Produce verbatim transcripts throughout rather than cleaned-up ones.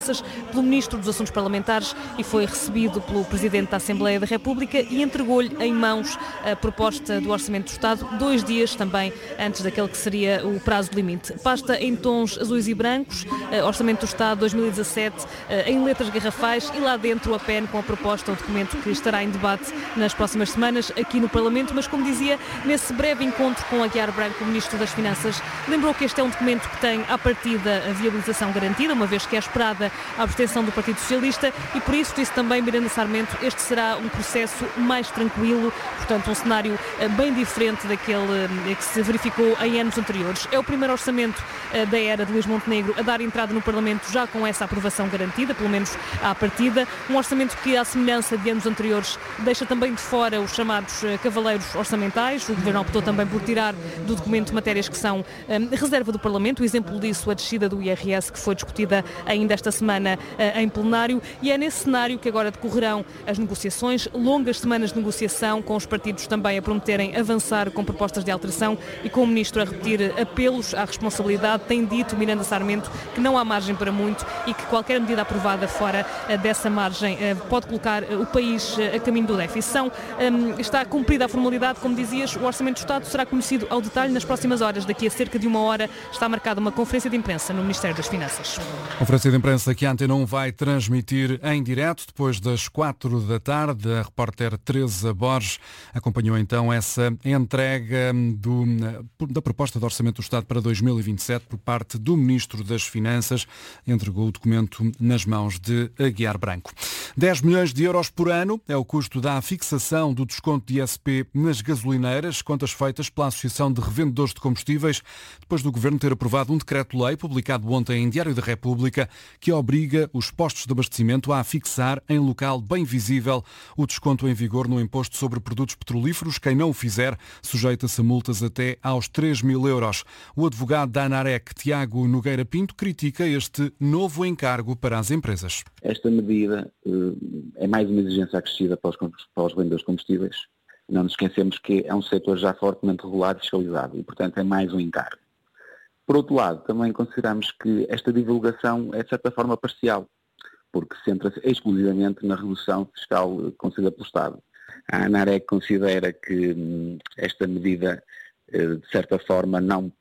pelo Ministro dos Assuntos Parlamentares e foi recebido pelo Presidente da Assembleia da República e entregou-lhe em mãos a proposta do Orçamento do Estado, dois dias também antes daquele que seria o prazo limite. Pasta em tons azuis e brancos, Orçamento do Estado dois mil e dezassete, em letras garrafais, e lá dentro a P E N com a proposta, o documento que estará em debate nas próximas semanas aqui no Parlamento, mas como dizia, nesse breve encontro com Aguiar Branco, o Ministro das Finanças, lembrou que este é um documento que tem à partida a viabilização garantida, uma vez que é esperada a abstenção do Partido Socialista, e por isso disse também Miranda Sarmento, este será um processo mais tranquilo, portanto um cenário bem diferente daquele que se verificou em anos anteriores. É o primeiro orçamento da era de Luís Montenegro a dar entrada no Parlamento já com essa aprovação garantida, pelo menos à partida, um orçamento que, à semelhança de anos anteriores, deixa também de fora os chamados cavaleiros orçamentais. O Governo optou também por tirar do documento matérias que são um, reserva do Parlamento, o exemplo disso a descida do I R S, que foi discutida ainda esta semana em plenário, e é nesse cenário que agora decorrerão as negociações, longas semanas de negociação, com os partidos também a prometerem avançar com propostas de alteração e com o Ministro a repetir apelos à responsabilidade. Tem dito Miranda Sarmento que não há margem para muito e que qualquer medida aprovada fora dessa margem pode colocar o país a caminho do déficit. São, está cumprida a formalidade, como dizias, o Orçamento do Estado será conhecido ao detalhe nas próximas horas. Daqui a cerca de uma hora está marcada uma conferência de imprensa no Ministério das Finanças. Conferência de imprensa que a Antena um vai transmitir em direto depois das quatro da tarde. A repórter Teresa Borges acompanhou então essa entrega do, da proposta de Orçamento do Estado para dois mil e vinte e sete por parte do Ministro das Finanças. Entregou o documento nas mãos de Aguiar Branco. dez milhões de euros por ano é o custo da fixação do desconto de I S P nas gasolineiras, contas feitas pela Associação de Revendedores de Combustíveis, depois do Governo ter aprovado um decreto-lei publicado ontem em Diário da República que obriga os postos de abastecimento a fixar em local bem visível o desconto em vigor no imposto sobre produtos petrolíferos. Quem não o fizer sujeita-se a multas até aos três mil euros. O advogado da ANAREC, Tiago Nogueira Pinto, critica este novo encargo para as empresas. Esta medida é mais uma exigência acrescida para os, para os vendedores de combustíveis. Não nos esquecemos que é um setor já fortemente regulado e fiscalizado e, portanto, é mais um encargo. Por outro lado, também consideramos que esta divulgação é de certa forma parcial, porque centra-se exclusivamente na redução fiscal concedida pelo Estado. A ANAREC considera que hum, esta medida, de certa forma, não,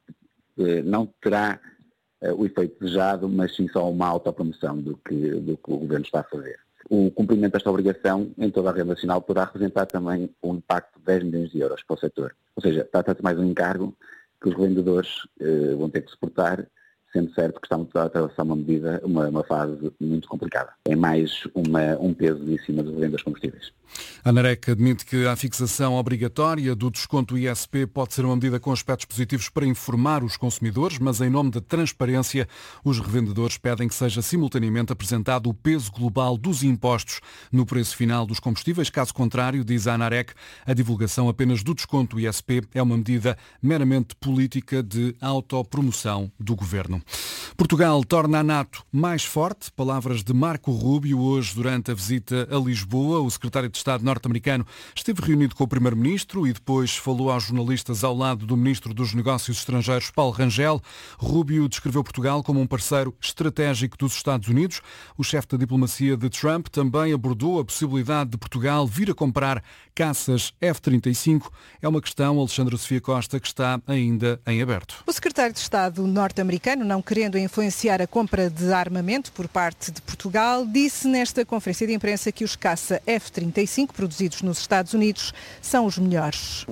não terá uh, o efeito desejado, mas sim só uma autopromoção do que, do que o Governo está a fazer. O cumprimento desta obrigação em toda a rede nacional poderá representar também um impacto de dez milhões de euros para o setor. Ou seja, trata-se mais um encargo que os vendedores uh, vão ter que suportar, sendo certo que estamos a atravessar uma medida, uma, uma fase muito complicada. É mais uma, um peso em cima dos vendas combustíveis. A ANAREC admite que a fixação obrigatória do desconto I S P pode ser uma medida com aspectos positivos para informar os consumidores, mas em nome da transparência, os revendedores pedem que seja simultaneamente apresentado o peso global dos impostos no preço final dos combustíveis. Caso contrário, diz a ANAREC, a divulgação apenas do desconto I S P é uma medida meramente política de autopromoção do Governo. Portugal torna a NATO mais forte, palavras de Marco Rubio hoje durante a visita a Lisboa. O secretário de Estado norte-americano esteve reunido com o Primeiro-Ministro e depois falou aos jornalistas ao lado do Ministro dos Negócios Estrangeiros, Paulo Rangel. Rubio descreveu Portugal como um parceiro estratégico dos Estados Unidos. O chefe da diplomacia de Trump também abordou a possibilidade de Portugal vir a comprar caças F trinta e cinco. É uma questão, Alexandra Sofia Costa, que está ainda em aberto. O secretário de Estado norte-americano, não querendo influenciar a compra de armamento por parte de Portugal, disse nesta conferência de imprensa que os caça F trinta e cinco produzidos nos Estados Unidos são os melhores.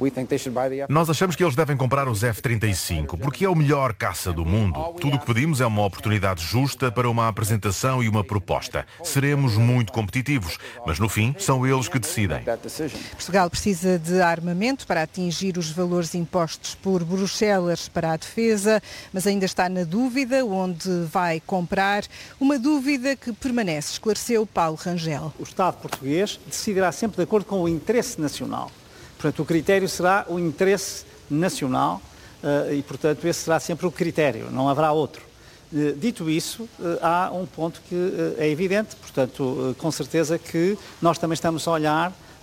Nós achamos que eles devem comprar os F trinta e cinco porque é o melhor caça do mundo. Tudo o que pedimos é uma oportunidade justa para uma apresentação e uma proposta. Seremos muito competitivos, mas no fim são eles que decidem. Portugal precisa de armamento para atingir os valores impostos por Bruxelas para a defesa, mas ainda está na dúvida onde vai comprar, uma dúvida que permanece, esclareceu Paulo Rangel. O Estado português decidirá sempre de acordo com o interesse nacional. Portanto, o critério será o interesse nacional uh, e, portanto, esse será sempre o critério, não haverá outro. Uh, dito isso, uh, há um ponto que uh, é evidente, portanto, uh, com certeza que nós também estamos a olhar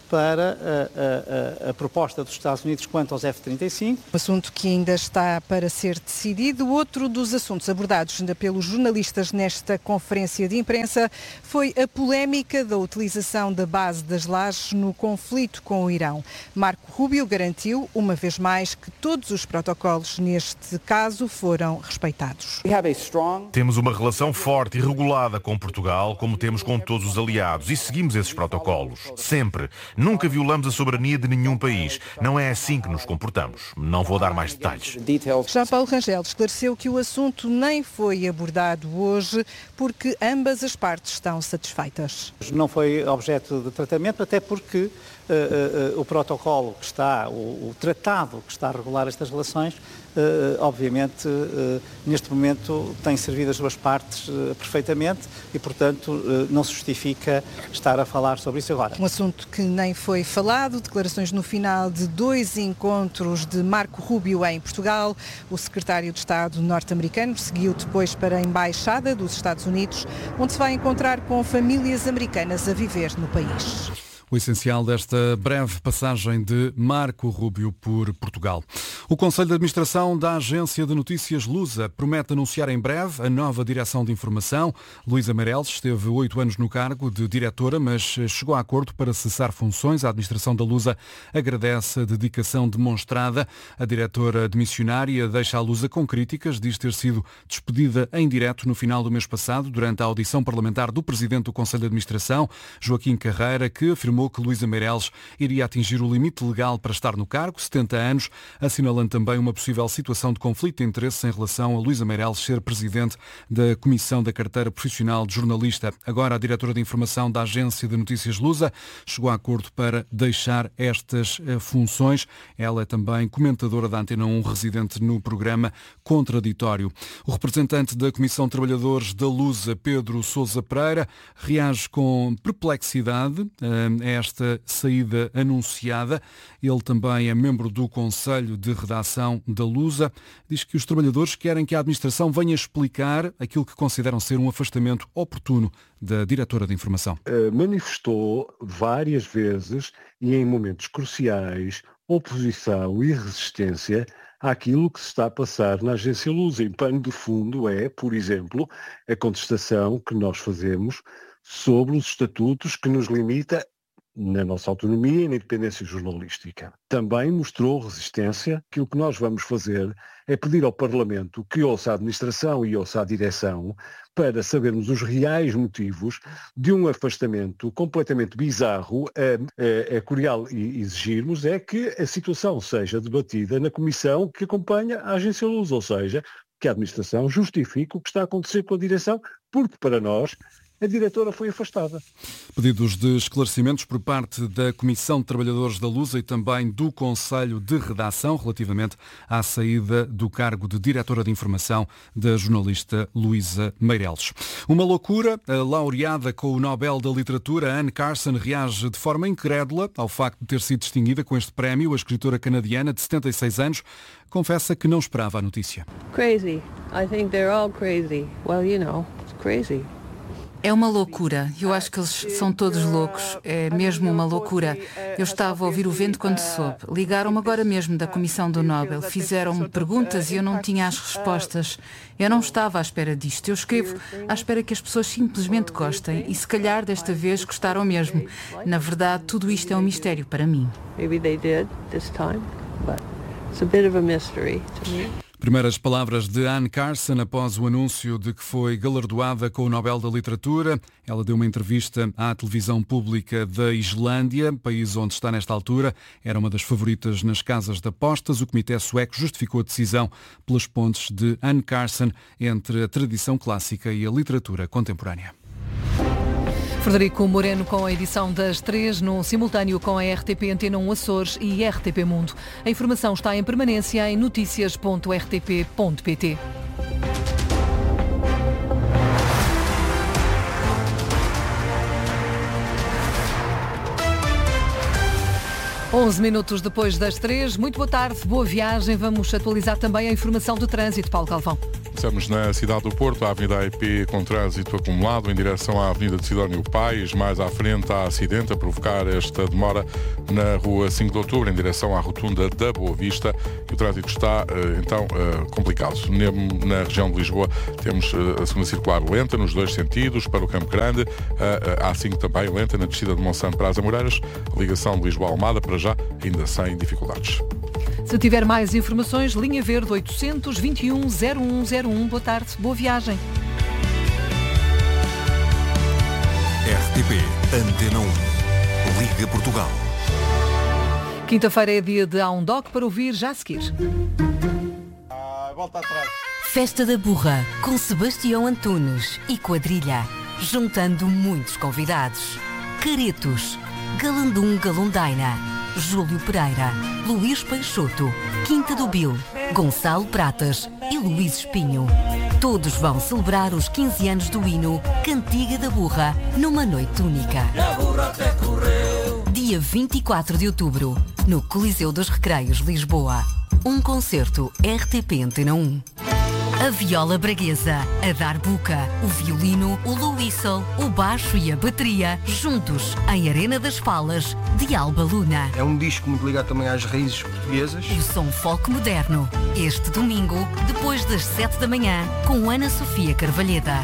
para a, a, a proposta dos Estados Unidos quanto aos F trinta e cinco. Um assunto que ainda está para ser decidido. Outro dos assuntos abordados ainda pelos jornalistas nesta conferência de imprensa foi a polémica da utilização da base das Lajes no conflito com o Irão. Marco Rubio garantiu, uma vez mais, que todos os protocolos neste caso foram respeitados. Temos uma relação forte e regulada com Portugal, como temos com todos os aliados, e seguimos esses protocolos, sempre. Nunca violamos a soberania de nenhum país. Não é assim que nos comportamos. Não vou dar mais detalhes. Já Paulo Rangel esclareceu que o assunto nem foi abordado hoje porque ambas as partes estão satisfeitas. Não foi objeto de tratamento, até porque uh, uh, uh, o protocolo que está, o, o tratado que está a regular estas relações, Uh, obviamente, uh, neste momento tem servido as duas partes uh, perfeitamente e, portanto, uh, não se justifica estar a falar sobre isso agora. Um assunto que nem foi falado, declarações no final de dois encontros de Marco Rubio em Portugal. O secretário de Estado norte-americano seguiu depois para a Embaixada dos Estados Unidos, onde se vai encontrar com famílias americanas a viver no país. O essencial desta breve passagem de Marco Rubio por Portugal. O Conselho de Administração da Agência de Notícias Lusa promete anunciar em breve a nova direção de informação. Luísa Meireles esteve oito anos no cargo de diretora, mas chegou a acordo para cessar funções. A administração da Lusa agradece a dedicação demonstrada. A diretora de missionária deixa a Lusa com críticas, diz ter sido despedida em direto no final do mês passado, durante a audição parlamentar do Presidente do Conselho de Administração, Joaquim Carreira, que afirmou que Luísa Meireles iria atingir o limite legal para estar no cargo, setenta anos, assinalando também uma possível situação de conflito de interesse em relação a Luísa Meireles ser presidente da Comissão da Carteira Profissional de Jornalista. Agora, a diretora de informação da Agência de Notícias Lusa chegou a acordo para deixar estas funções. Ela é também comentadora da Antena um, residente no programa Contraditório. O representante da Comissão de Trabalhadores da Lusa, Pedro Sousa Pereira, reage com perplexidade a esta saída anunciada. Ele também é membro do Conselho de Redação da Lusa. Diz que os trabalhadores querem que a administração venha explicar aquilo que consideram ser um afastamento oportuno da diretora de informação. Manifestou várias vezes e em momentos cruciais oposição e resistência àquilo que se está a passar na Agência Lusa. Em pano de fundo é, por exemplo, a contestação que nós fazemos sobre os estatutos que nos limita na nossa autonomia e na independência jornalística. Também mostrou resistência que o que nós vamos fazer é pedir ao Parlamento que ouça a administração e ouça a direção para sabermos os reais motivos de um afastamento completamente bizarro. É, é curial exigirmos é que a situação seja debatida na comissão que acompanha a Agência Lusa, ou seja, que a administração justifique o que está a acontecer com a direção, porque para nós a diretora foi afastada. Pedidos de esclarecimentos por parte da Comissão de Trabalhadores da Lusa e também do Conselho de Redação relativamente à saída do cargo de diretora de informação da jornalista Luísa Meireles. Uma loucura, a laureada com o Nobel da Literatura, Anne Carson, reage de forma incrédula ao facto de ter sido distinguida com este prémio. A escritora canadiana de setenta e seis anos confessa que não esperava a notícia. Crazy. I think they're all crazy. Well, you know, it's crazy. É uma loucura. Eu acho que eles são todos loucos. É mesmo uma loucura. Eu estava a ouvir o vento quando soube. Ligaram-me agora mesmo da Comissão do Nobel. Fizeram-me perguntas e eu não tinha as respostas. Eu não estava à espera disto. Eu escrevo à espera que as pessoas simplesmente gostem e se calhar desta vez gostaram mesmo. Na verdade, tudo isto é um mistério para mim. Maybe they did this time, but it's a bit of a mystery to me. Primeiras palavras de Anne Carson após o anúncio de que foi galardoada com o Nobel da Literatura. Ela deu uma entrevista à televisão pública da Islândia, país onde está nesta altura. Era uma das favoritas nas casas de apostas. O comitê sueco justificou a decisão pelas pontes de Anne Carson entre a tradição clássica e a literatura contemporânea. Frederico Moreno com a edição das três, num simultâneo com a R T P Antena um Açores e R T P Mundo. A informação está em permanência em noticias ponto r t p ponto p t. onze minutos depois das três. Muito boa tarde, boa viagem. Vamos atualizar também a informação do trânsito, Paulo Galvão. Começamos na cidade do Porto, a Avenida A E P com trânsito acumulado em direção à Avenida de Sidónio Pais. Mais à frente há acidente a provocar esta demora na Rua cinco de Outubro, em direção à rotunda da Boa Vista. E o trânsito está, então, complicado. Na região de Lisboa temos a segunda circular lenta nos dois sentidos, para o Campo Grande. A A cinco também lenta na descida de Monsanto para as Amoreiras. A ligação de Lisboa a Almada, para já, ainda sem dificuldades. Se tiver mais informações, linha verde oitocentos, vinte e um, zero um zero um. Boa tarde, boa viagem. R T P Antena um. Liga Portugal. Quinta-feira é dia de Há um Doc para ouvir já a seguir. Ah, volta atrás. Festa da Burra, com Sebastião Antunes e quadrilha, juntando muitos convidados. Caretos, Galandum Galundaina, Júlio Pereira, Luís Peixoto, Quinta do Bil, Gonçalo Pratas e Luís Espinho. Todos vão celebrar os quinze anos do hino Cantiga da Burra numa noite única. Dia vinte e quatro de outubro, no Coliseu dos Recreios, Lisboa. Um concerto R T P Antena um. A viola braguesa, a darbuca, o violino, o loiçal, o baixo e a bateria, juntos em Arena das Falas, de Alba Luna. É um disco muito ligado também às raízes portuguesas. O som folk moderno, este domingo, depois das sete da manhã, com Ana Sofia Carvalheda.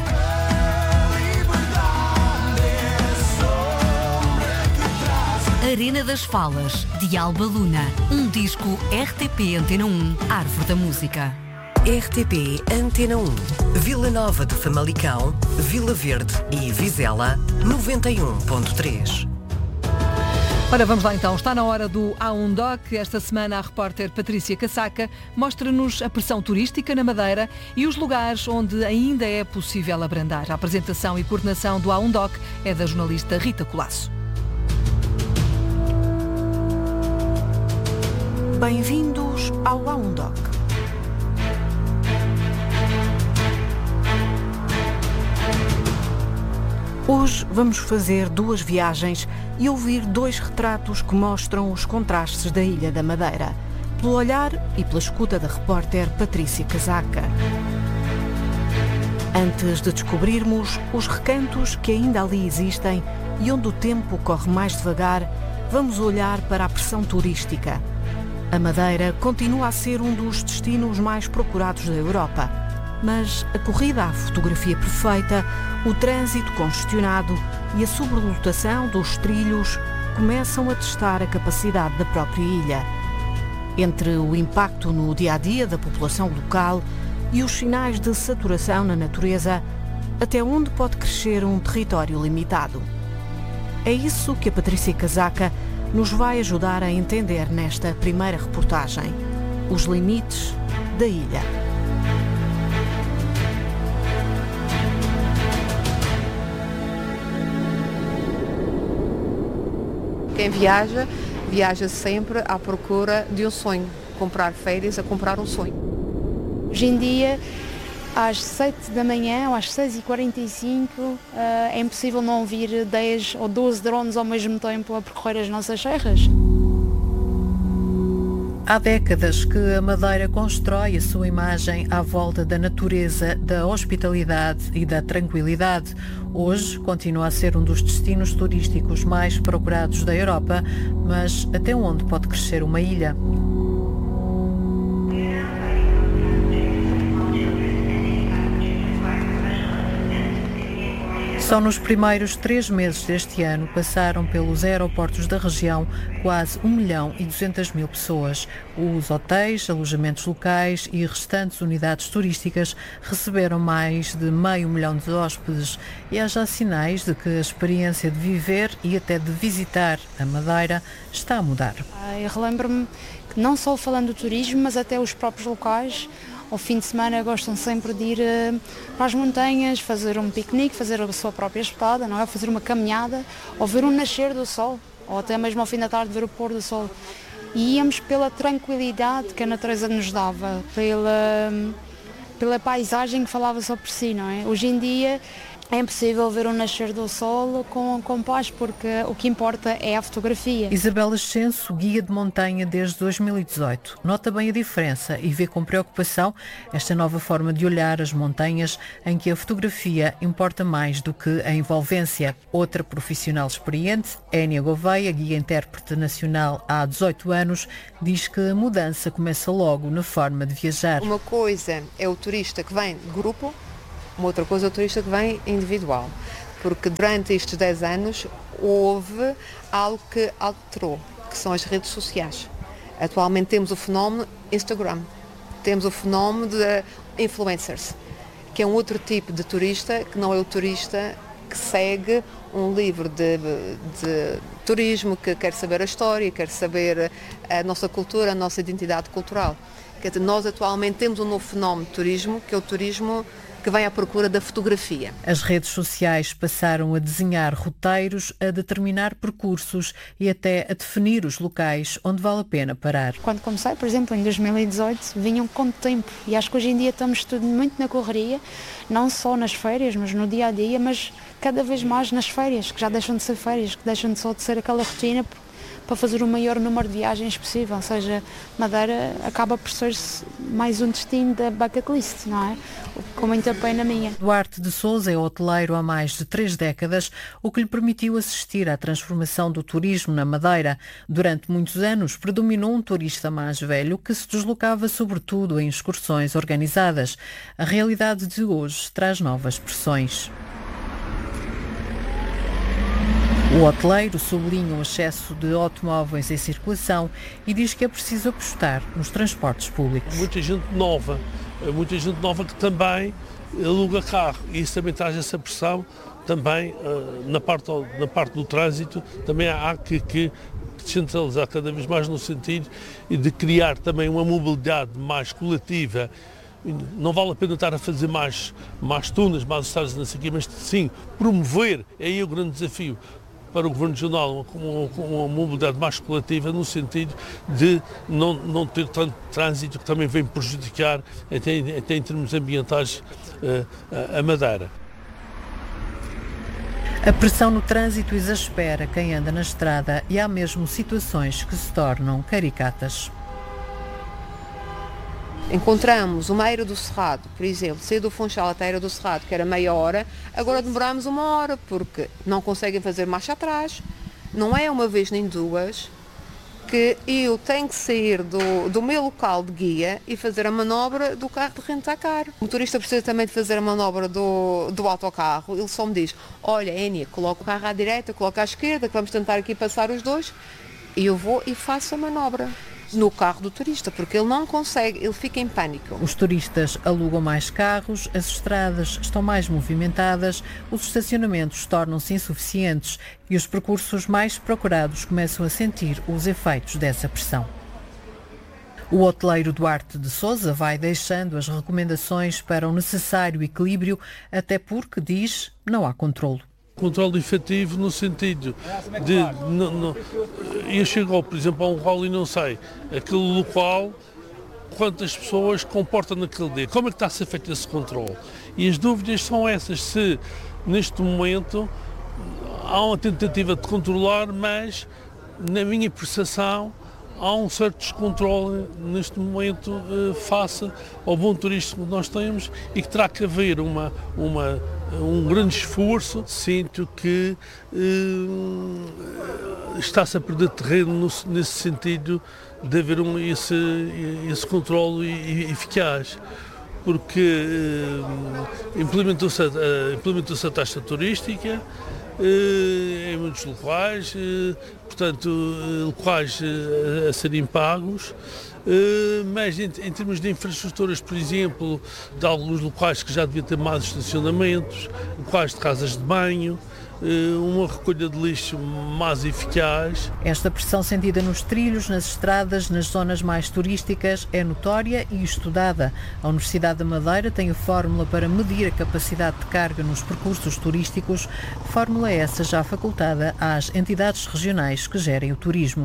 Arena das Falas, de Alba Luna. Um disco R T P Antena um, Árvore da Música. R T P Antena um, Vila Nova de Famalicão, Vila Verde e Vizela, noventa e um ponto três. Ora, vamos lá então. Está na hora do Há um Doc. Esta semana a repórter Patrícia Casaca mostra-nos a pressão turística na Madeira e os lugares onde ainda é possível abrandar. A apresentação e coordenação do Há um Doc é da jornalista Rita Colasso. Bem-vindos ao Há um Doc. Hoje vamos fazer duas viagens e ouvir dois retratos que mostram os contrastes da Ilha da Madeira, pelo olhar e pela escuta da repórter Patrícia Casaca. Antes de descobrirmos os recantos que ainda ali existem e onde o tempo corre mais devagar, vamos olhar para a pressão turística. A Madeira continua a ser um dos destinos mais procurados da Europa. Mas a corrida à fotografia perfeita, o trânsito congestionado e a sobrelotação dos trilhos começam a testar a capacidade da própria ilha. Entre o impacto no dia-a-dia da população local e os sinais de saturação na natureza, até onde pode crescer um território limitado? É isso que a Patrícia Casaca nos vai ajudar a entender nesta primeira reportagem: os limites da ilha. Quem viaja, viaja sempre à procura de um sonho. Comprar férias a comprar um sonho. Hoje em dia, às sete da manhã ou às seis e quarenta e cinco, é impossível não ouvir dez ou doze drones ao mesmo tempo a percorrer as nossas serras. Há décadas que a Madeira constrói a sua imagem à volta da natureza, da hospitalidade e da tranquilidade. Hoje continua a ser um dos destinos turísticos mais procurados da Europa, mas até onde pode crescer uma ilha? Só nos primeiros três meses deste ano passaram pelos aeroportos da região quase um milhão e duzentas mil pessoas. Os hotéis, alojamentos locais e restantes unidades turísticas receberam mais de meio milhão de hóspedes e há já sinais de que a experiência de viver e até de visitar a Madeira está a mudar. Eu relembro-me que não só falando do turismo, mas até os próprios locais, ao fim de semana gostam sempre de ir uh, para as montanhas, fazer um piquenique, fazer a sua própria espetada, não é? Fazer uma caminhada, ou ver um nascer do sol, ou até mesmo ao fim da tarde ver o pôr do sol. E íamos pela tranquilidade que a natureza nos dava, pela, pela paisagem que falava só por si, não é? Hoje em dia é impossível ver o nascer do sol com, com paz, porque o que importa é a fotografia. Isabel Ascenso, guia de montanha desde dois mil e dezoito, nota bem a diferença e vê com preocupação esta nova forma de olhar as montanhas em que a fotografia importa mais do que a envolvência. Outra profissional experiente, Énia Gouveia, guia intérprete nacional há dezoito anos, diz que a mudança começa logo na forma de viajar. Uma coisa é o turista que vem de grupo, uma outra coisa é o turista que vem individual, porque durante estes dez anos houve algo que alterou, que são as redes sociais. Atualmente temos o fenómeno Instagram, temos o fenómeno de influencers, que é um outro tipo de turista, que não é o turista que segue um livro de, de turismo, que quer saber a história, quer saber a nossa cultura, a nossa identidade cultural. Quer dizer, nós atualmente temos um novo fenómeno de turismo, que é o turismo que vem à procura da fotografia. As redes sociais passaram a desenhar roteiros, a determinar percursos e até a definir os locais onde vale a pena parar. Quando comecei, por exemplo, em dois mil e dezoito, vinham com tempo e acho que hoje em dia estamos tudo muito na correria, não só nas férias, mas no dia a dia, mas cada vez mais nas férias, que já deixam de ser férias, que deixam de só de ser aquela rotina para fazer o maior número de viagens possível, ou seja, Madeira acaba por ser mais um destino da bucket list, não é? Com muita pena minha. Duarte de Sousa é hoteleiro há mais de três décadas, o que lhe permitiu assistir à transformação do turismo na Madeira. Durante muitos anos predominou um turista mais velho que se deslocava sobretudo em excursões organizadas. A realidade de hoje traz novas pressões. O hoteleiro sublinha o excesso de automóveis em circulação e diz que é preciso apostar nos transportes públicos. Muita gente nova, muita gente nova que também aluga carro e isso também traz essa pressão também na parte, na parte do trânsito, também há que, que descentralizar cada vez mais no sentido de criar também uma mobilidade mais coletiva. Não vale a pena estar a fazer mais, mais túneis, mais estradas, não sei o quê, mas sim promover, é aí o grande desafio para o Governo Regional, uma, uma mobilidade mais coletiva, no sentido de não, não ter tanto trânsito que também vem prejudicar, até, até em termos ambientais, a Madeira. A pressão no trânsito exaspera quem anda na estrada e há mesmo situações que se tornam caricatas. Encontramos uma Eira do Cerrado, por exemplo, sair do Funchal até a Eira do Cerrado, que era meia hora, agora demoramos uma hora, porque não conseguem fazer marcha atrás. Não é uma vez nem duas que eu tenho que sair do, do meu local de guia e fazer a manobra do carro de rentacar. O motorista precisa também de fazer a manobra do, do autocarro, ele só me diz, olha, Énia, coloca o carro à direita, coloca à esquerda, que vamos tentar aqui passar os dois, e eu vou e faço a manobra no carro do turista, porque ele não consegue, ele fica em pânico. Os turistas alugam mais carros, as estradas estão mais movimentadas, os estacionamentos tornam-se insuficientes e os percursos mais procurados começam a sentir os efeitos dessa pressão. O hoteleiro Duarte de Sousa vai deixando as recomendações para o necessário equilíbrio, até porque, diz, não há controlo. Controle efetivo no sentido de, não, não, eu chego, por exemplo, a um local e não sei, aquele local, quantas pessoas comportam naquele dia, como é que está a ser feito esse controle? E as dúvidas são essas, se neste momento há uma tentativa de controlar, mas na minha percepção há um certo descontrole neste momento eh, face ao bom turismo que nós temos e que terá que haver uma, uma, um grande esforço. Sinto que eh, está-se a perder terreno no, nesse sentido de haver um, esse, esse controle eficaz, porque eh, implementou-se a, implementou-se a taxa turística em muitos locais, portanto, locais a serem pagos, mas em, em termos de infraestruturas, por exemplo, de alguns locais que já deviam ter mais estacionamentos, locais de casas de banho, uma recolha de lixo mais eficaz. Esta pressão sentida nos trilhos, nas estradas, nas zonas mais turísticas é notória e estudada. A Universidade da Madeira tem a fórmula para medir a capacidade de carga nos percursos turísticos, fórmula essa já facultada às entidades regionais que gerem o turismo.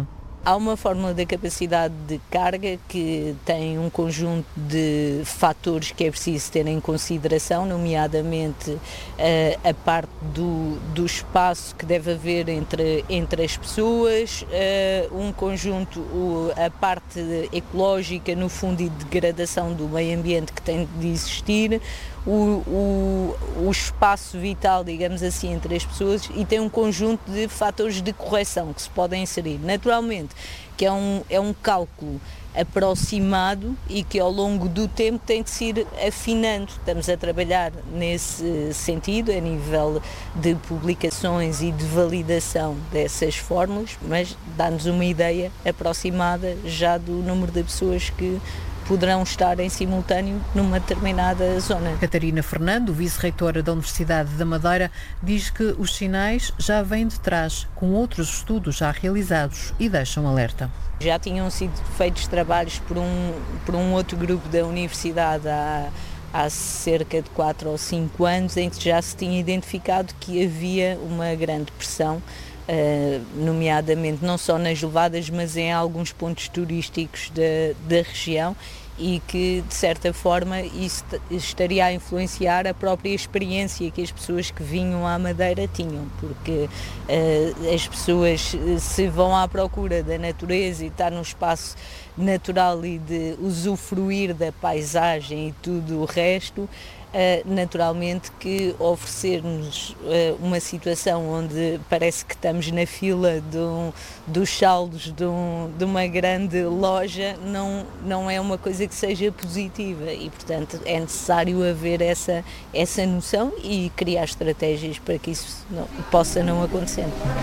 há uma fórmula da capacidade de carga que tem um conjunto de fatores que é preciso ter em consideração, nomeadamente uh, a parte do, do espaço que deve haver entre, entre as pessoas, uh, um conjunto, uh, a parte ecológica, no fundo, e de degradação do meio ambiente que tem de existir, o, o, o espaço vital, digamos assim, entre as pessoas, e tem um conjunto de fatores de correção que se podem inserir. Naturalmente, que é um, é um cálculo aproximado e que ao longo do tempo tem de se ir afinando. Estamos a trabalhar nesse sentido, a nível de publicações e de validação dessas fórmulas, mas dá-nos uma ideia aproximada já do número de pessoas que poderão estar em simultâneo numa determinada zona. Catarina Fernando, vice-reitora da Universidade da Madeira, diz que os sinais já vêm de trás, com outros estudos já realizados, e deixam alerta. Já tinham sido feitos trabalhos por um, por um outro grupo da Universidade há, há cerca de quatro ou cinco anos, em que já se tinha identificado que havia uma grande pressão, Uh, nomeadamente não só nas levadas, mas em alguns pontos turísticos da, da região, e que, de certa forma, isso estaria a influenciar a própria experiência que as pessoas que vinham à Madeira tinham, porque uh, as pessoas, se vão à procura da natureza e estar num espaço natural e de usufruir da paisagem e tudo o resto, Uh, naturalmente que oferecer-nos uh, uma situação onde parece que estamos na fila de um, dos saldos de, um, de uma grande loja não, não é uma coisa que seja positiva, e portanto é necessário haver essa, essa noção e criar estratégias para que isso não, possa não acontecer.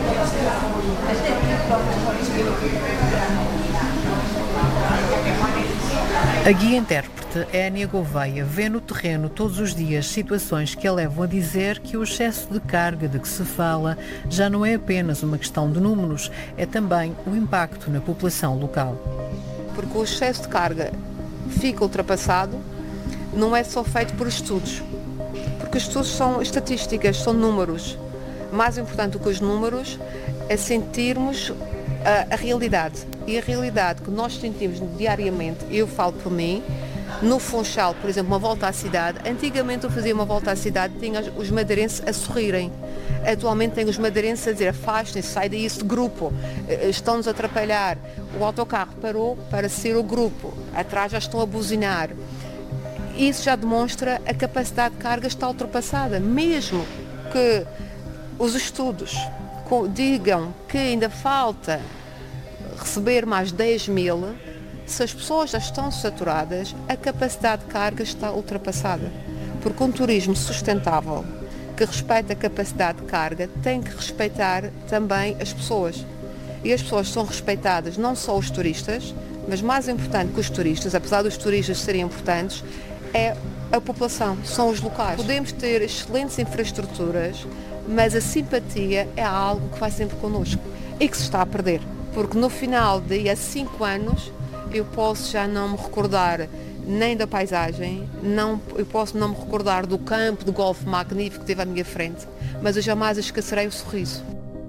A guia intérprete Énia Gouveia vê no terreno todos os dias situações que a levam a dizer que o excesso de carga de que se fala já não é apenas uma questão de números, é também o impacto na população local. Porque o excesso de carga fica ultrapassado, não é só feito por estudos, porque os estudos são estatísticas, são números. Mais importante do que os números é sentirmos a, a realidade. E a realidade que nós sentimos diariamente, eu falo por mim, no Funchal, por exemplo, uma volta à cidade, antigamente eu fazia uma volta à cidade e tinha os madeirenses a sorrirem. Atualmente tenho os madeirenses a dizer, afastem-se, sai daí esse grupo, estão-nos a atrapalhar. O autocarro parou para ser o grupo, atrás já estão a buzinar. Isso já demonstra a capacidade de carga está ultrapassada, mesmo que os estudos digam que ainda falta receber mais dez mil, se as pessoas já estão saturadas, a capacidade de carga está ultrapassada. Porque um turismo sustentável, que respeita a capacidade de carga, tem que respeitar também as pessoas. E as pessoas são respeitadas, não só os turistas, mas mais importante que os turistas, apesar dos turistas serem importantes, é a população, são os locais. Podemos ter excelentes infraestruturas, mas a simpatia é algo que vai sempre connosco e que se está a perder. Porque no final de há cinco anos eu posso já não me recordar nem da paisagem, não, eu posso não me recordar do campo de golfe magnífico que teve à minha frente, mas eu jamais esquecerei o sorriso.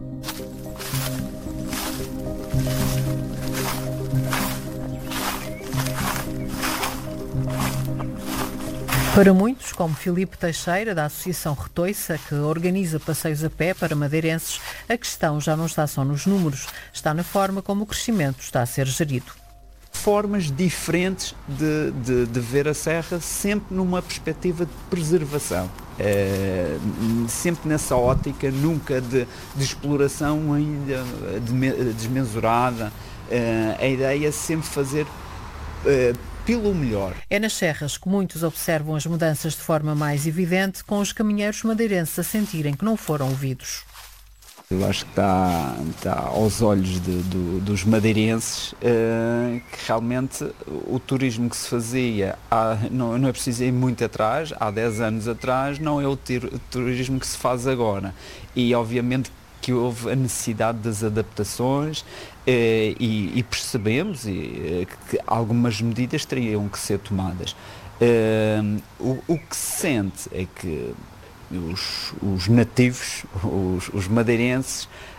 Para muitos, como Filipe Teixeira, da Associação Retoiça, que organiza passeios a pé para madeirenses, a questão já não está só nos números, está na forma como o crescimento está a ser gerido. Formas diferentes de, de, de ver a serra, sempre numa perspectiva de preservação. É, sempre nessa ótica, nunca de, de exploração ainda de, desmesurada. É, a ideia é sempre fazer é, pelo melhor. É nas serras que muitos observam as mudanças de forma mais evidente, com os caminheiros madeirenses a sentirem que não foram ouvidos. Eu acho que está, está aos olhos de, de, dos madeirenses uh, que realmente o turismo que se fazia, há, não, não é preciso ir muito atrás, há dez anos atrás, não é o, tir, o turismo que se faz agora. E obviamente que houve a necessidade das adaptações uh, e, e percebemos e, uh, que algumas medidas teriam que ser tomadas. Uh, o, o que se sente é que Os, os nativos, os, os madeirenses,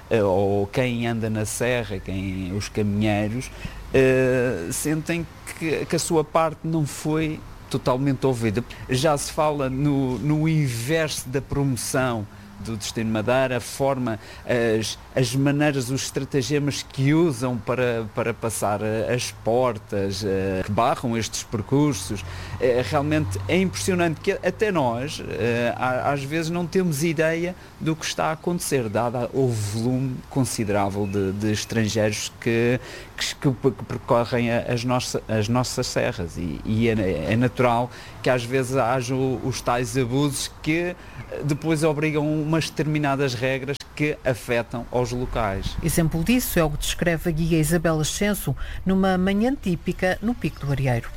ou quem anda na serra, quem, os caminheiros, uh, sentem que, que a sua parte não foi totalmente ouvida. Já se fala no, no inverso da promoção do Destino Madeira, a forma, as, as maneiras, os estratagemas que usam para, para passar as portas, que barram estes percursos. Realmente é impressionante que até nós, às vezes, não temos ideia do que está a acontecer, dado o volume considerável de, de estrangeiros que, que, que percorrem as, nossa, as nossas serras. E, e é, é natural que às vezes haja os tais abusos que depois obrigam umas determinadas regras que afetam aos locais. Exemplo disso é o que descreve a guia Isabel Ascenso numa manhã típica no Pico do Arieiro.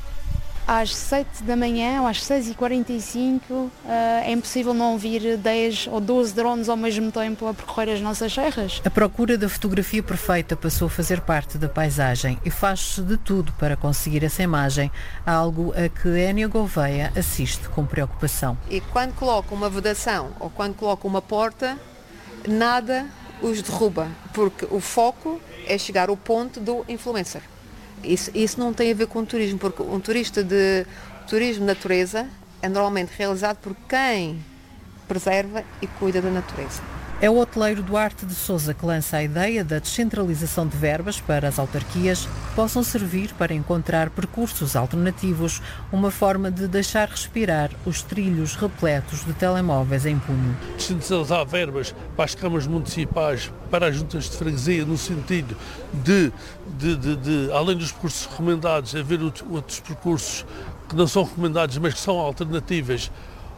Às sete da manhã ou às seis e quarenta e cinco é impossível não ouvir dez ou doze drones ao mesmo tempo a percorrer as nossas serras. A procura da fotografia perfeita passou a fazer parte da paisagem e faz-se de tudo para conseguir essa imagem, algo a que Énia Gouveia assiste com preocupação. E quando coloca uma vedação ou quando coloca uma porta, nada os derruba, porque o foco é chegar ao ponto do influencer. Isso, isso não tem a ver com turismo, porque um turista de turismo de natureza é normalmente realizado por quem preserva e cuida da natureza. É o hoteleiro Duarte de Sousa que lança a ideia da descentralização de verbas para as autarquias que possam servir para encontrar percursos alternativos, uma forma de deixar respirar os trilhos repletos de telemóveis em punho. Descentralizar verbas para as câmaras municipais, para as juntas de freguesia, no sentido de, de, de, de além dos percursos recomendados, haver outros percursos que não são recomendados, mas que são alternativas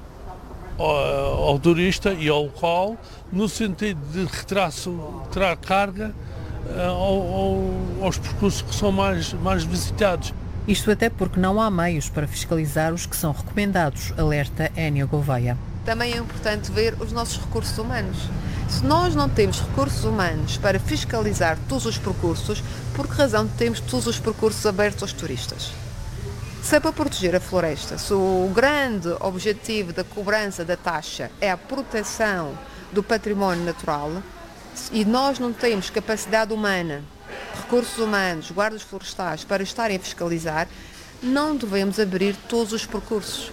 ao, ao turista e ao local, no sentido de retirar, retirar carga uh, ao, ao, aos percursos que são mais, mais visitados. Isto até porque não há meios para fiscalizar os que são recomendados, alerta Énia Gouveia. Também é importante ver os nossos recursos humanos. Se nós não temos recursos humanos para fiscalizar todos os percursos, por que razão temos todos os percursos abertos aos turistas? Se é para proteger a floresta, se o grande objetivo da cobrança da taxa é a proteção do património natural e nós não temos capacidade humana, recursos humanos, guardas florestais para estarem a fiscalizar, não devemos abrir todos os percursos.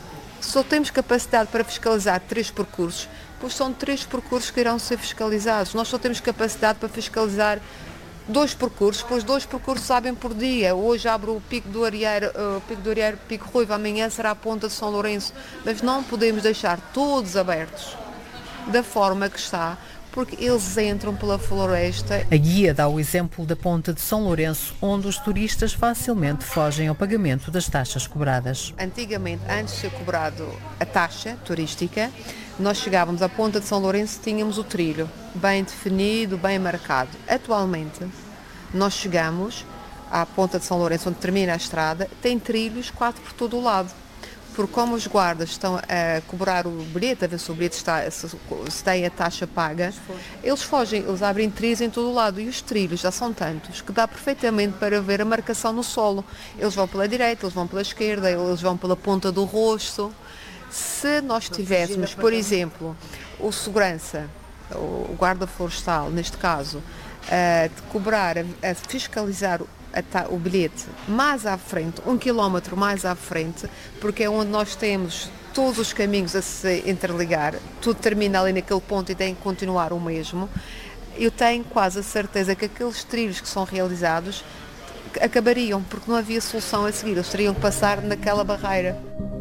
Só temos capacidade para fiscalizar três percursos, pois são três percursos que irão ser fiscalizados. Nós só temos capacidade para fiscalizar dois percursos, pois dois percursos abrem por dia. Hoje abre o Pico do Arieiro, o Pico do Arieiro, Pico Ruivo, amanhã será a Ponta de São Lourenço, mas não podemos deixar todos abertos da forma que está, porque eles entram pela floresta. A guia dá o exemplo da Ponta de São Lourenço, onde os turistas facilmente fogem ao pagamento das taxas cobradas. Antigamente, antes de ser cobrado a taxa turística, nós chegávamos à Ponta de São Lourenço e tínhamos o trilho bem definido, bem marcado. Atualmente, nós chegamos à Ponta de São Lourenço, onde termina a estrada, tem trilhos quatro por todo o lado. Porque como os guardas estão a cobrar o bilhete, a ver se o bilhete está, se, se tem a taxa paga, eles fogem, eles abrem trilhos em todo o lado e os trilhos já são tantos que dá perfeitamente para ver a marcação no solo. Eles vão pela direita, eles vão pela esquerda, eles vão pela ponta do rosto. Se nós tivéssemos, por exemplo, o segurança, o guarda florestal, neste caso, a de cobrar, a fiscalizar o bilhete mais à frente, um quilómetro mais à frente, porque é onde nós temos todos os caminhos a se interligar, tudo termina ali naquele ponto e tem que continuar o mesmo, eu tenho quase a certeza que aqueles trilhos que são realizados acabariam, porque não havia solução a seguir, eles teriam que passar naquela barreira.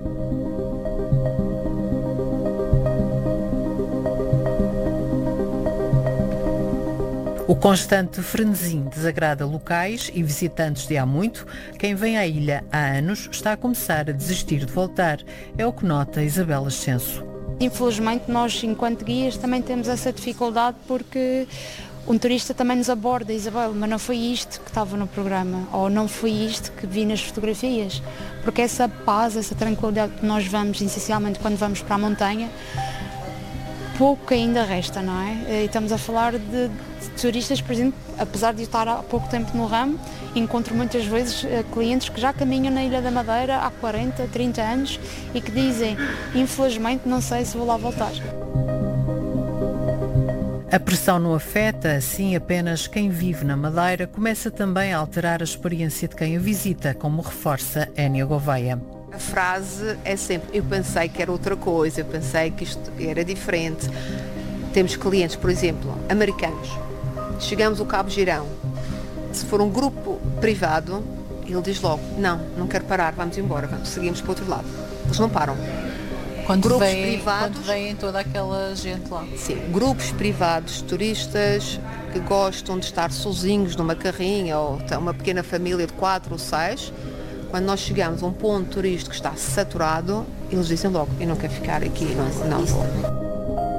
O constante frenesim desagrada locais e visitantes de há muito. Quem vem à ilha há anos está a começar a desistir de voltar. É o que nota Isabel Ascenso. Infelizmente nós, enquanto guias, também temos essa dificuldade porque um turista também nos aborda, Isabel, mas não foi isto que estava no programa, ou não foi isto que vi nas fotografias. Porque essa paz, essa tranquilidade que nós vamos, essencialmente, quando vamos para a montanha, pouco ainda resta, não é? E estamos a falar de, de turistas, por exemplo, apesar de eu estar há pouco tempo no ramo, encontro muitas vezes clientes que já caminham na Ilha da Madeira há quarenta, trinta anos e que dizem, infelizmente, não sei se vou lá voltar. A pressão não afeta, assim, apenas quem vive na Madeira, começa também a alterar a experiência de quem a visita, como reforça Énia Gouveia. A frase é sempre, eu pensei que era outra coisa, eu pensei que isto era diferente. Temos clientes, por exemplo, americanos. Chegamos ao Cabo Girão. Se for um grupo privado, ele diz logo, não, não quero parar, vamos embora, vamos, seguimos para o outro lado. Eles não param. Quando grupos vem, privados, quando vem toda aquela gente lá. Sim, grupos privados, turistas que gostam de estar sozinhos numa carrinha ou uma pequena família de quatro ou seis, quando nós chegamos a um ponto turístico que está saturado, eles dizem logo, eu não quero ficar aqui, não, não vou.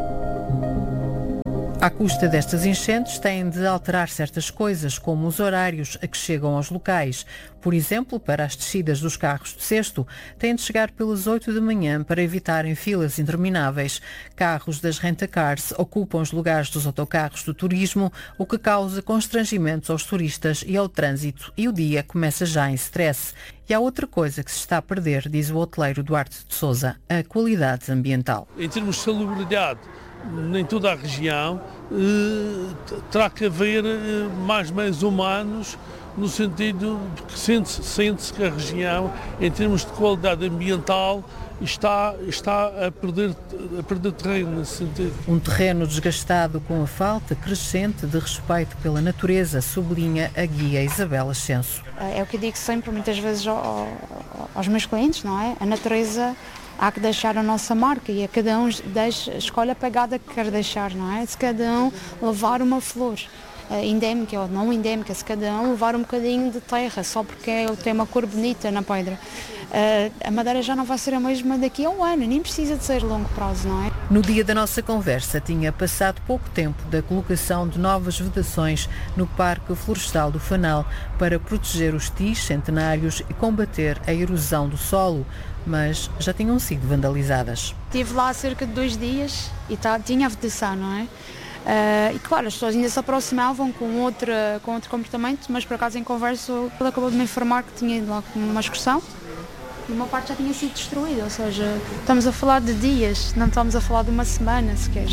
À custa destas enchentes, têm de alterar certas coisas, como os horários a que chegam aos locais. Por exemplo, para as descidas dos carros de cesto, têm de chegar pelas oito da manhã para evitarem filas intermináveis. Carros das rent-a-cars ocupam os lugares dos autocarros do turismo, o que causa constrangimentos aos turistas e ao trânsito, e o dia começa já em stress. E há outra coisa que se está a perder, diz o hoteleiro Duarte de Sousa, a qualidade ambiental. Em termos de salubridade, em toda a região, eh, terá que haver eh, mais meios humanos, no sentido de que sente-se, sente-se que a região, em termos de qualidade ambiental, está, está a, perder, a perder terreno nesse sentido. Um terreno desgastado com a falta crescente de respeito pela natureza, sublinha a guia Isabel Ascenso. É o que eu digo sempre, muitas vezes, aos meus clientes, não é? A natureza... Há que deixar a nossa marca e a cada um deixa, escolhe a pegada que quer deixar, não é? Se cada um levar uma flor uh, endémica ou não endémica, se cada um levar um bocadinho de terra, só porque tem uma cor bonita na pedra, uh, a Madeira já não vai ser a mesma daqui a um ano, nem precisa de ser longo prazo, não é? No dia da nossa conversa tinha passado pouco tempo da colocação de novas vedações no Parque Florestal do Fanal para proteger os tis centenários e combater a erosão do solo, mas já tinham sido vandalizadas. Estive lá há cerca de dois dias e tá, tinha a vedação, não é? Uh, e claro, as pessoas ainda se aproximavam com, outra, com outro comportamento, mas por acaso em conversa ele acabou de me informar que tinha ido lá com uma excursão e uma parte já tinha sido destruída, ou seja, estamos a falar de dias, não estamos a falar de uma semana sequer.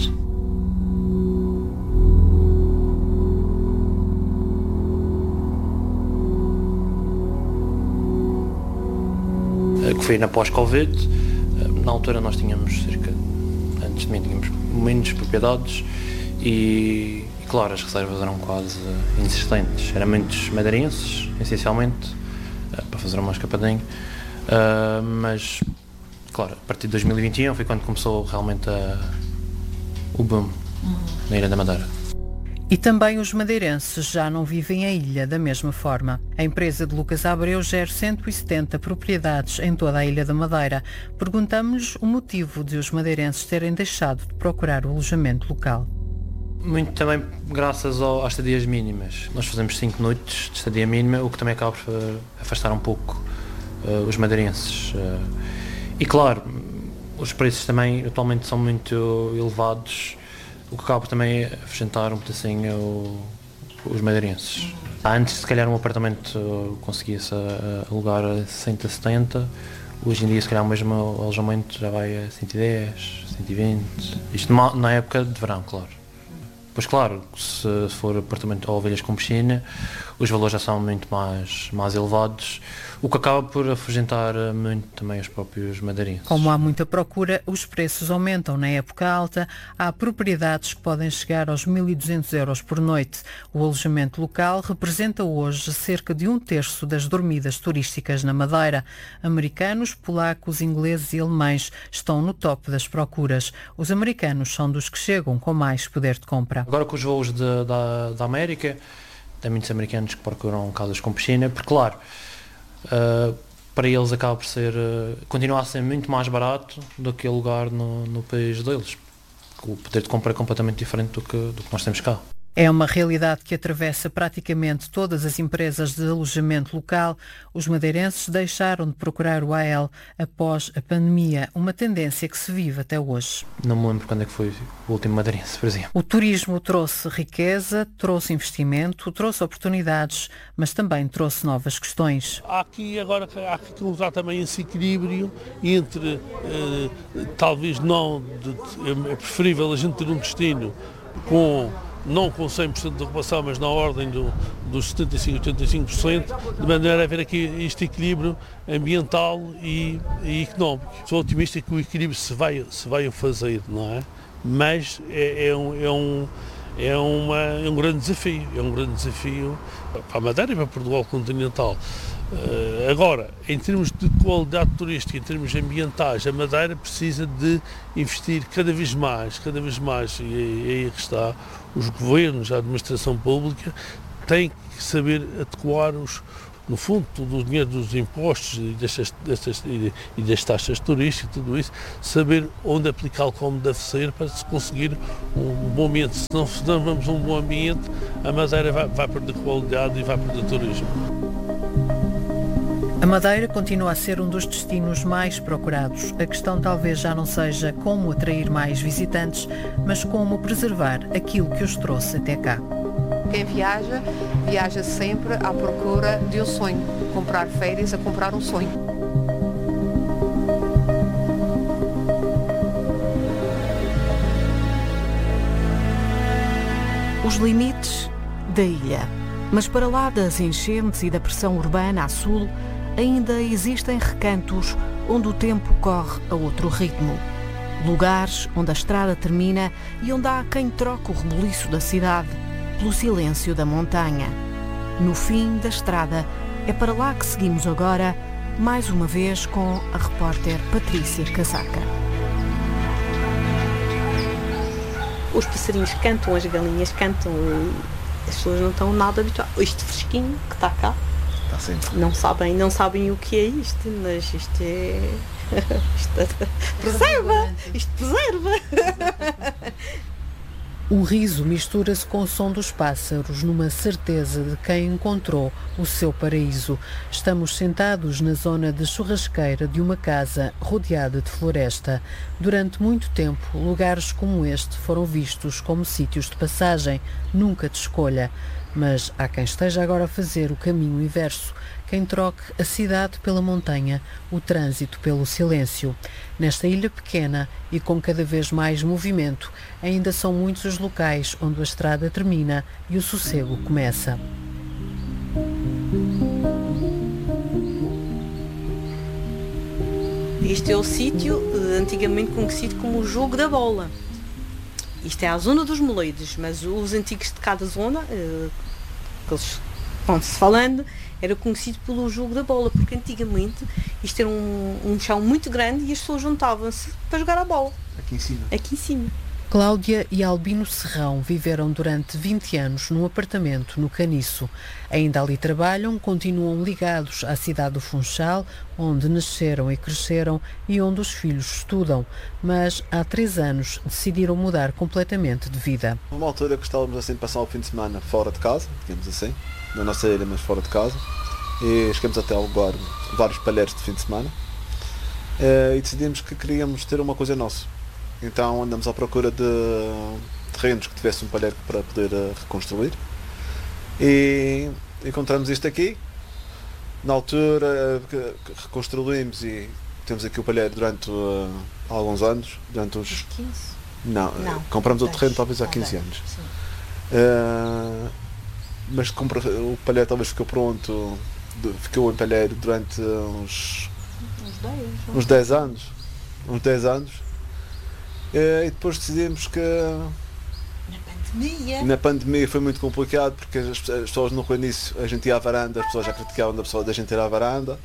Que foi na pós-Covid. Na altura nós tínhamos cerca, antes de mim tínhamos menos propriedades e, e claro, as reservas eram quase inexistentes. Eram muitos madeirenses, essencialmente, para fazer uma escapadinha, uh, mas, claro, a partir de dois mil e vinte e um foi quando começou realmente a, o boom na Ilha da Madeira. E também os madeirenses já não vivem a ilha da mesma forma. A empresa de Lucas Abreu gera cento e setenta propriedades em toda a Ilha da Madeira. Perguntamos-lhes o motivo de os madeirenses terem deixado de procurar o alojamento local. Muito também graças ao, às estadias mínimas. Nós fazemos cinco noites de estadia mínima, o que também acaba por afastar um pouco uh, os madeirenses. Uh, e claro, os preços também atualmente são muito elevados, o que acaba também a afugentar um pedacinho os madeirenses. Antes, se calhar, um apartamento conseguia-se alugar a sessenta, setenta, hoje em dia, se calhar, o mesmo alojamento já vai a cento e dez, cento e vinte, isto na época de verão, claro. Pois claro, se for apartamento ou ovelhas com piscina, os valores já são muito mais, mais elevados, o que acaba por afugentar muito também os próprios madeirenses. Como há muita procura, os preços aumentam. Na época alta, há propriedades que podem chegar aos mil e duzentos euros por noite. O alojamento local representa hoje cerca de um terço das dormidas turísticas na Madeira. Americanos, polacos, ingleses e alemães estão no top das procuras. Os americanos são dos que chegam com mais poder de compra. Agora com os voos de, da, da América, tem muitos americanos que procuram casas com piscina, porque claro, uh, para eles acaba por ser, uh, continua a ser muito mais barato do que alugar no, no país deles. O poder de compra é completamente diferente do que, do que nós temos cá. É uma realidade que atravessa praticamente todas as empresas de alojamento local. Os madeirenses deixaram de procurar o A L após a pandemia, uma tendência que se vive até hoje. Não me lembro quando é que foi o último madeirense, por exemplo. O turismo trouxe riqueza, trouxe investimento, trouxe oportunidades, mas também trouxe novas questões. Há aqui agora há que usar também esse equilíbrio entre, eh, talvez não, de, é preferível a gente ter um destino com, não com cem por cento de ocupação, mas na ordem do, dos setenta e cinco por cento, oitenta e cinco por cento, de maneira a haver aqui este equilíbrio ambiental e, e económico. Sou otimista que o equilíbrio se vai, se vai fazer, não é? Mas é, é, um, é, um, é, uma, é um grande desafio, é um grande desafio para a Madeira e para Portugal continental. Uh, agora, em termos de qualidade turística, em termos ambientais, a Madeira precisa de investir cada vez mais, cada vez mais, e aí que está, os governos, a administração pública, têm que saber adequar os, no fundo, todo o dinheiro dos impostos e, destas, destas, e das taxas turísticas, tudo isso, saber onde aplicá-lo como deve ser para se conseguir um bom ambiente. Se não, se não vamos a um bom ambiente, a Madeira vai, vai perder qualidade e vai perder turismo. A Madeira continua a ser um dos destinos mais procurados. A questão talvez já não seja como atrair mais visitantes, mas como preservar aquilo que os trouxe até cá. Quem viaja, viaja sempre à procura de um sonho. Comprar férias a comprar um sonho. Os limites da ilha. Mas para lá das enchentes e da pressão urbana a sul, ainda existem recantos onde o tempo corre a outro ritmo. Lugares onde a estrada termina e onde há quem troque o rebuliço da cidade pelo silêncio da montanha. No fim da estrada, é para lá que seguimos agora, mais uma vez com a repórter Patrícia Casaca. Os passarinhos cantam, as galinhas cantam e as pessoas não estão nada habituadas. Este fresquinho que está cá, está sempre. Não sabem, não sabem o que é isto, mas isto é... isto é... preserva! Isto preserva! O riso mistura-se com o som dos pássaros, numa certeza de quem encontrou o seu paraíso. Estamos sentados na zona de churrasqueira de uma casa rodeada de floresta. Durante muito tempo, lugares como este foram vistos como sítios de passagem, nunca de escolha. Mas há quem esteja agora a fazer o caminho inverso, quem troque a cidade pela montanha, o trânsito pelo silêncio. Nesta ilha pequena e com cada vez mais movimento, ainda são muitos os locais onde a estrada termina e o sossego começa. Este é o sítio antigamente conhecido como o Jogo da Bola. Isto é a zona dos Moleiros, mas os antigos de cada zona, que eles vão-se falando, era conhecido pelo Jogo da Bola, porque antigamente isto era um, um chão muito grande e as pessoas juntavam-se para jogar a bola. Aqui em cima? Aqui em cima. Cláudia e Albino Serrão viveram durante vinte anos num apartamento no Caniço. Ainda ali trabalham, continuam ligados à cidade do Funchal, onde nasceram e cresceram e onde os filhos estudam. Mas há três anos decidiram mudar completamente de vida. Numa altura gostávamos assim de passar o fim de semana fora de casa, digamos assim, na nossa ilha, mas fora de casa. E chegamos até a alugar vários palheiros de fim de semana. E decidimos que queríamos ter uma coisa nossa. Então andamos à procura de terrenos que tivessem um palheiro para poder uh, reconstruir e encontramos isto aqui. Na altura uh, reconstruímos e temos aqui o palheiro durante uh, alguns anos, durante uns... quinze? Não, Não, compramos dez, o terreno talvez há quinze anos. Uh, mas compra, o palheiro talvez ficou pronto, ficou em palheiro durante uns... Uns dez. Uns dez anos. Uns dez anos. E depois decidimos que na pandemia, na pandemia foi muito complicado porque as, as pessoas no início a gente ia à varanda, as pessoas já criticavam da pessoa da gente ir à varanda.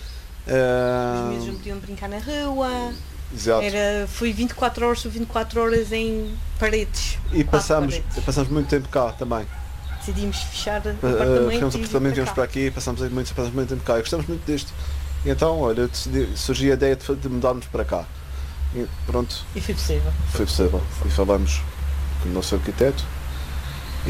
Os meses não podiam brincar na rua. Exato. Era, foi vinte e quatro horas, vinte e quatro horas em paredes. E passamos, paredes. passamos muito tempo cá também. Decidimos fechar o uh, apartamento. Fechamos o apartamento, viemos para aqui e passamos muito, passamos muito tempo cá. E gostamos muito disto. E então, olha, decidi, surgiu a ideia de, de mudarmos para cá. E pronto. E foi possível. Foi possível. E falamos com o nosso arquiteto e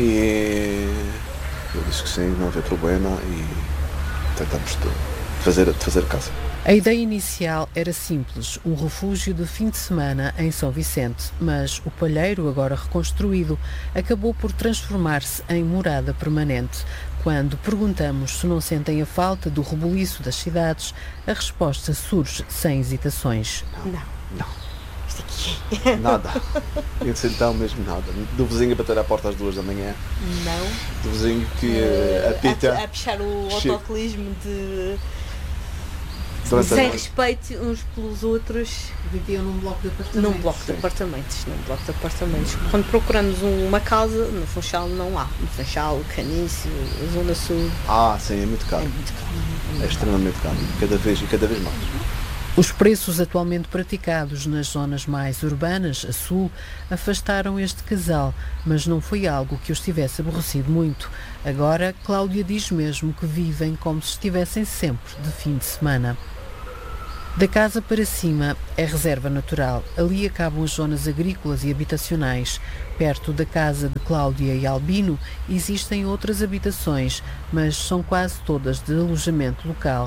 ele disse que sim, não havia problema e tentamos de fazer, de fazer casa. A ideia inicial era simples, um refúgio de fim de semana em São Vicente, mas o palheiro, agora reconstruído, acabou por transformar-se em morada permanente. Quando perguntamos se não sentem a falta do rebuliço das cidades, a resposta surge sem hesitações. Não. Não. isto aqui. Nada. Esse então mesmo nada. Do vizinho a bater à porta às duas da manhã. Não. Do vizinho que uh, apita. A, a puxar o autocolismo de... Durante sem respeito uns pelos outros. Viviam num bloco de apartamentos. Num bloco de apartamentos, num bloco de apartamentos. Quando procuramos uma casa, no Funchal não há. No Funchal, Caniço, Zona Sul. Ah, sim, é muito caro. É muito caro. É extremamente caro. Cada vez e cada vez mais. Os preços atualmente praticados nas zonas mais urbanas, a sul, afastaram este casal, mas não foi algo que os tivesse aborrecido muito. Agora, Cláudia diz mesmo que vivem como se estivessem sempre de fim de semana. Da casa para cima é reserva natural. Ali acabam as zonas agrícolas e habitacionais. Perto da casa de Cláudia e Albino existem outras habitações, mas são quase todas de alojamento local.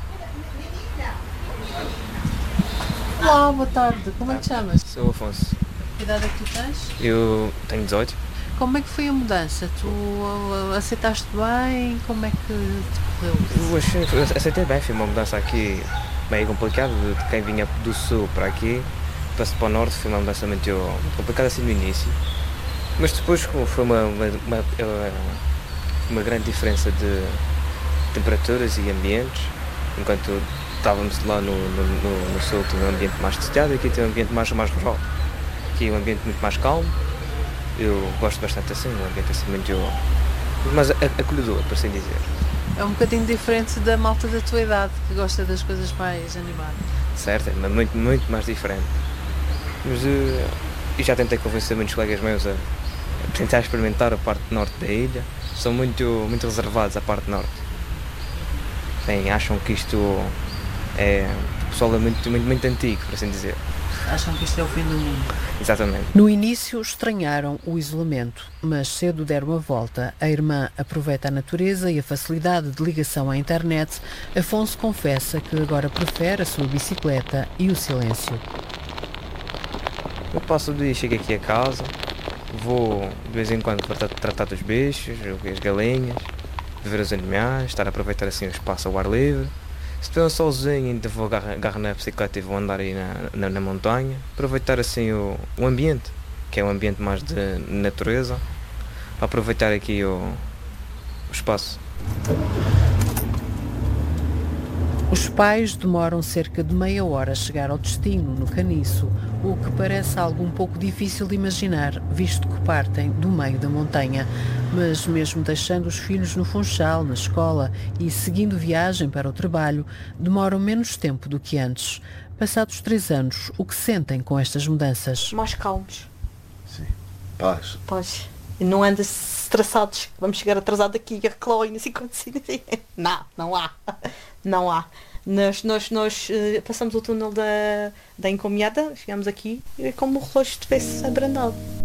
Olá, boa tarde. Como é que te chamas? Sou o Afonso. Que idade é que tu tens? Eu tenho dezoito. Como é que foi a mudança? Tu uh, aceitaste bem? Como é que te correu? Eu achei, aceitei bem, foi uma mudança aqui meio complicada, de quem vinha do sul para aqui, para para o norte, foi uma mudança muito complicada assim no início. Mas depois foi uma, uma, uma, uma grande diferença de temperaturas e ambientes, enquanto estávamos lá no, no, no, no sul, tinha um ambiente mais desejado, aqui tem um ambiente mais, mais rural. Aqui é um ambiente muito mais calmo, eu gosto bastante assim, um ambiente assim muito mais acolhedor, por assim dizer. É um bocadinho diferente da malta da tua idade, que gosta das coisas mais animadas. Certo, é muito, muito mais diferente. Mas uh, eu já tentei convencer muitos colegas meus a, a tentar experimentar a parte norte da ilha. São muito, muito reservados à parte norte. Bem, acham que isto é... O pessoal é muito, muito, muito antigo, por assim dizer. Acham que isto é o fim do mundo. Exatamente. No início estranharam o isolamento, mas cedo deram a volta. A irmã aproveita a natureza e a facilidade de ligação à internet. Afonso confessa que agora prefere a sua bicicleta e o silêncio. Eu passo o dia, chego aqui a casa, vou de vez em quando tratar, tratar dos bichos, ver as galinhas, ver os animais, estar a aproveitar assim o espaço ao ar livre. Se estou sozinho, ainda vou agarrar, agarrar na bicicleta e vou andar aí na, na, na montanha. Aproveitar assim o, o ambiente, que é um ambiente mais de natureza. Aproveitar aqui o, o espaço. Os pais demoram cerca de meia hora a chegar ao destino, no Caniço, o que parece algo um pouco difícil de imaginar, visto que partem do meio da montanha. Mas mesmo deixando os filhos no Funchal, na escola e seguindo viagem para o trabalho, demoram menos tempo do que antes. Passados três anos, o que sentem com estas mudanças? Mais calmos. Sim. Paz. Paz. E não anda estressados, vamos chegar atrasado aqui, a Chloe, não sei quanto. Não, não há. Não há. Nós, nós, nós uh, passamos o túnel da, da encomiada, chegamos aqui e é como o relógio estivesse abrandado.